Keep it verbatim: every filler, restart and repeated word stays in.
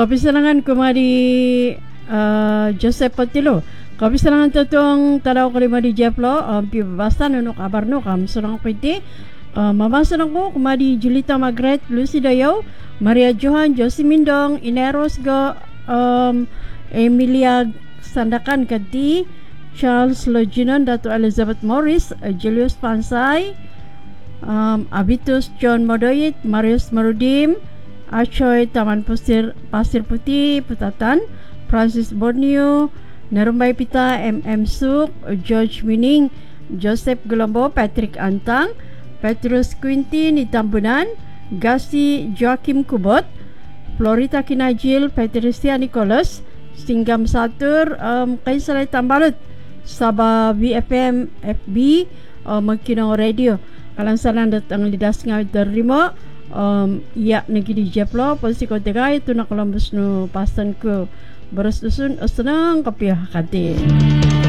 Kopi serangan kumari uh, Joseph Patilo. Kopi serangan tutong tadaw ko lima di Jeplo. Um, Pibabasan unok abar no kam surang pwede. Uh, Mamasan ako kumari Julita Margaret, Lucy Dayaw, Maria Johan, Josie Mindong, Ineros go, um, Emilia Sandakan Kadi, Charles Loginon, Dato Elizabeth Morris, uh, Julius Pansay, um, Abitus John Modoyit, Marius Marudim, Achoy Taman Pasir, Pasir Putih, Putatan, Francis Borneo, Narumbay Pita, M M Suk, George Wining, Joseph Gulombo, Patrick Antang, Petrus Quinty Nitambunan, Gasi Joaquim Kubot, Florita Kinajil, Patricia Nicholas, Singgam Satur, um, Kaisalay Tambalut, Sabah B F M F B, uh, Magkinong Radio. Kalansanan datang lidas nga darimo, um, iya nagi di Jeplo, Ponsi ko tegay, ito na Columbus no pasan ko. Beres dusun, senang kapiah kati.